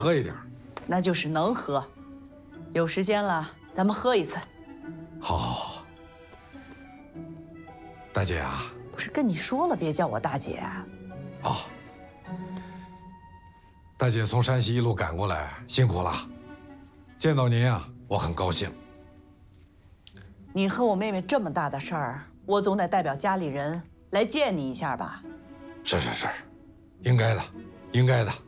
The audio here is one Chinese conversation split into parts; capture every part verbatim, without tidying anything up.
喝一点。 那就是能喝。有时间了，咱们喝一次。 好，好，好。大姐啊， 不是跟你说了，别叫我大姐。 哦。大姐从山西一路赶过来，辛苦了。见到您啊，我很高兴。 你和我妹妹这么大的事儿，我总得代表家里人来见你一下吧？ 是是是，应该的，应该的。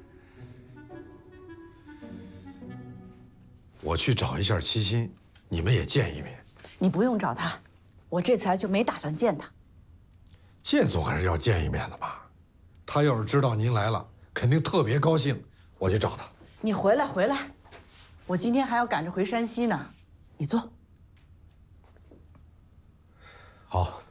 我去找一下齐心，你们也见一面。 你不用找他，我这次来就没打算见他。 见总还是要见一面的吧？他要是知道您来了，肯定特别高兴。我去找他。 你回来回来，我今天还要赶着回山西呢。你坐。 好。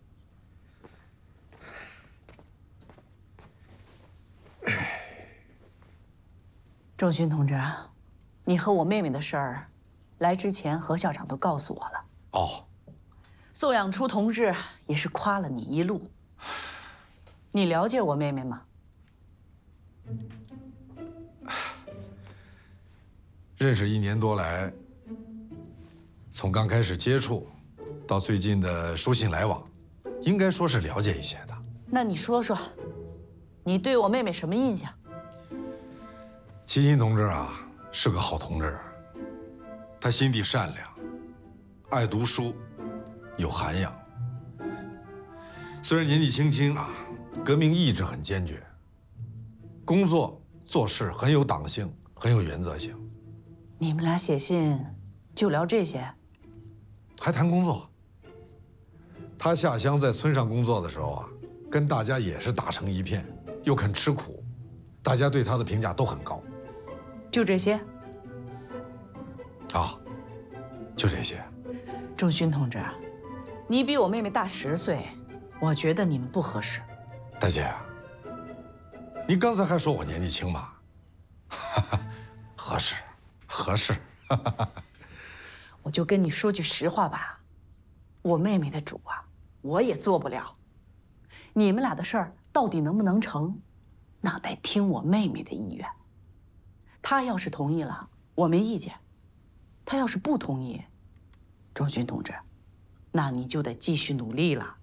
仲勋同志，你和我妹妹的事儿，来之前何校长都告诉我了。 哦。 宋养初同志也是夸了你一路。你了解我妹妹吗？ 认识一年多来，从刚开始接触，到最近的书信来往，应该说是了解一些的。 那你说说，你对我妹妹什么印象？ 齐心同志啊，是个好同志，他心地善良，爱读书，有涵养。虽然年纪轻轻啊，革命意志很坚决，工作做事很有党性，很有原则性。 你们俩写信就聊这些？ 还谈工作。他下乡在村上工作的时候啊，跟大家也是打成一片，又肯吃苦，大家对他的评价都很高。 就这些？ 啊，就这些。 仲勋同志，你比我妹妹大十岁，我觉得你们不合适。 大姐，您刚才还说我年纪轻嘛，合适，合适。 我就跟你说句实话吧，我妹妹的主啊，我也做不了。你们俩的事儿到底能不能成，那得听我妹妹的意愿。她要是同意了，我没意见；她要是不同意，仲勋同志，那你就得继续努力了。